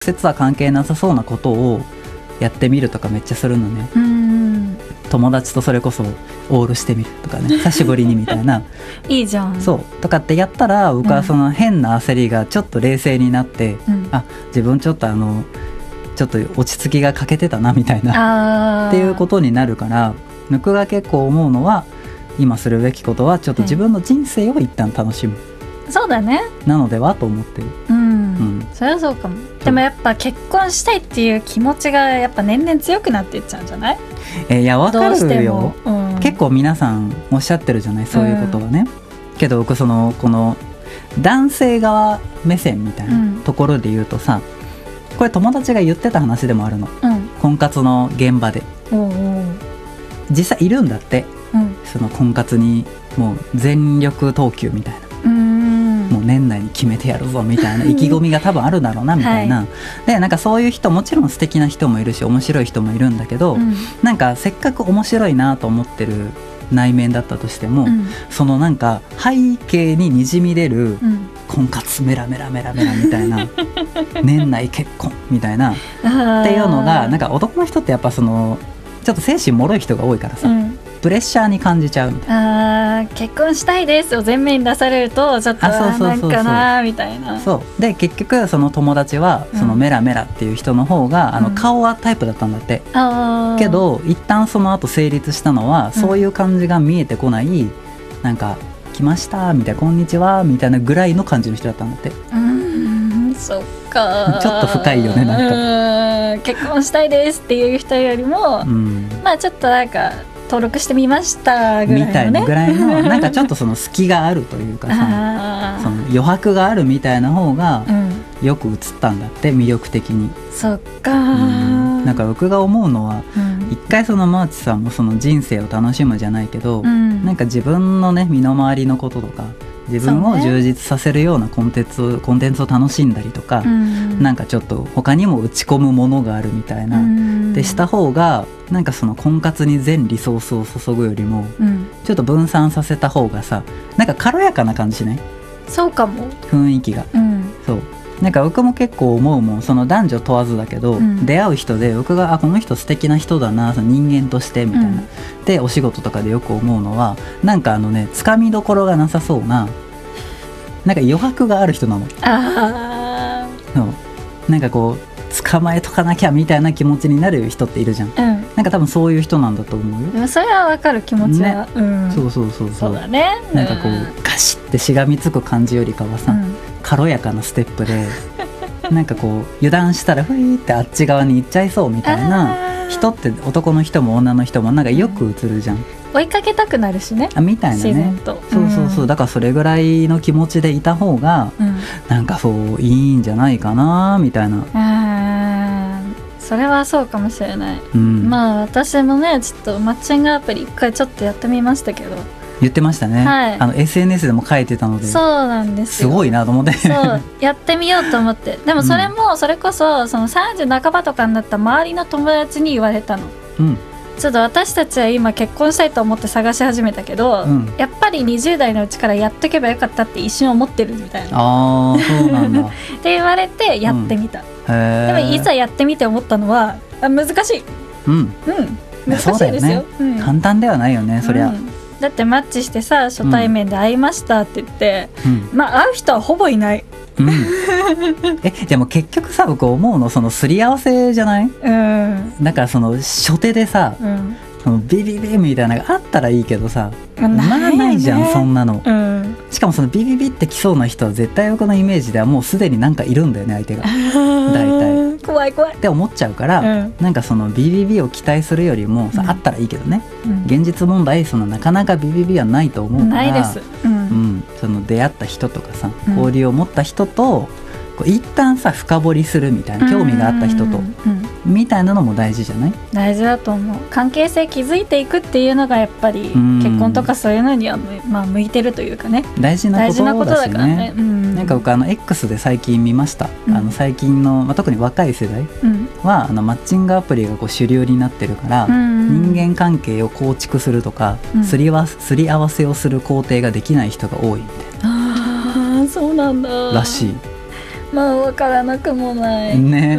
接は関係なさそうなことをやってみるとかめっちゃするのね。友達とそれこそオールしてみるとかね、久しぶりにみたいないいじゃん。 そうとかってやったら、僕はその変な焦りがちょっと冷静になって、あ、自分ちょっとちょっと落ち着きが欠けてたなみたいなっていうことになるから、僕が結構思うのは、今するべきことはちょっと自分の人生を一旦楽しむ、 そうだね、 なのではと思ってる。 それはそうかも。でもやっぱ結婚したいっていう気持ちがやっぱ年々強くなっていっちゃうんじゃない？ いや分かるよ、 うん、 結構皆さんおっしゃってるじゃない、そういうことはね、けど僕この男性側目線みたいなところで言うとさ、これ友達が言ってた話でもあるの、婚活の現場で実際いるんだって、その婚活にもう全力投球みたいな、もう年内に決めてやるぞみたいな意気込みが多分あるだろうなみたいな、はい、でなんかそういう人もちろん素敵な人もいるし面白い人もいるんだけど、なんかせっかく面白いなと思ってる内面だったとしても、そのなんか背景ににじみ出る婚活メラメラメラメラみたいな年内結婚みたいなっていうのが、なんか男の人ってやっぱそのちょっと精神脆い人が多いからさ、プレッシャーに感じちゃうみたいな。 結婚したいですを前面に出されるとちょっとなんかなみたいな。 そうで結局その友達はそのメラメラっていう人の方が、顔はタイプだったんだって、けど一旦その後成立したのは、そういう感じが見えてこない、なんか来ましたみたいな、こんにちはみたいなぐらいの感じの人だったんだって。 そっか、 ちょっと深いよね、なんか結婚したいですっていう人よりも、まあちょっとなんか登録してみましたぐらいのねみたいなぐらいのなんかちょっとその隙があるというかさその余白があるみたいな方がよく映ったんだって、魅力的に。 そっか、 なんか僕が思うのは、一回そのマーチさんもその人生を楽しむじゃないけど、なんか自分のね身の回りのこととか自分を充実させるようなコンテンツを楽しんだりとか、なんかちょっと他にも打ち込むものがあるみたいな、でした方がなんかその婚活に全リソースを注ぐよりも、ちょっと分散させた方がさ、なんか軽やかな感じしない？ そうかも、 雰囲気が、そうなんか僕も結構思うもん、その男女問わずだけど、出会う人で僕がこの人素敵な人だな、その人間としてみたいな、でお仕事とかでよく思うのは、なんかつかみどころがなさそうな、なんか余白がある人なの。そうなんかこう捕まえとかなきゃみたいな気持ちになる人っているじゃん、なんか多分そういう人なんだと思うよ。 でもそれはわかる、気持ちは、そうだね、 なんかこうガシッてしがみつく感じよりかはさ、軽やかなステップでなんかこう油断したらふいってあっち側に行っちゃいそうみたいな人って、男の人も女の人もなんかよく映るじゃん、 追いかけたくなるしね、 みたいなね。そうだからそれぐらいの気持ちでいた方が、なんかそういいんじゃないかなみたいな。 それはそうかもしれない、まあ私もねちょっとマッチングアプリ一回ちょっとやってみましたけど。 言ってましたね、SNS でも書いてたので、 そうなんですよ、 すごいなと思ってそうやってみようと思って、でもそれもそれこそその30半ばとかになった周りの友達に言われたの、ちょっと私たちは今結婚したいと思って探し始めたけど、やっぱり20代のうちからやっとけばよかったって一瞬思ってるみたいな、 そうなんだって言われてやってみた、でもいざやってみて思ったのは難しい、難しいですよ、 簡単ではないよね、そりゃ、 だってマッチしてさ初対面で会いましたって言って、まあ会う人はほぼいない、 でも結局さ、僕思うの、そのすり合わせじゃない？だからその初手でさ、そのビビビみたいなのがあったらいいけどさ、まあないじゃん、そんなの、しかもそのビビビってきそうな人は絶対僕のイメージではもうすでになんかいるんだよね、相手が大体怖いって思っちゃうから、なんかそのビビビを期待するよりもさ、あったらいいけどね、現実問題そのなかなかビビビはないと思うから、 ないです、 その出会った人とかさ、交流を持った人とこう一旦さ深掘りするみたいな、興味があった人と、みたいなのも大事じゃない？大事だと思う。関係性築いていくっていうのがやっぱり結婚とかそういうのには向いてるというかね、 大事なことだしね。 からね、 なんか僕X で最近見ました、最近の、特に若い世代は、マッチングアプリがこう主流になってるから、人間関係を構築するとか、すり合わせをする工程ができない人が多いみたいな、 そうなんだらしい。 まあ分からなくもないね、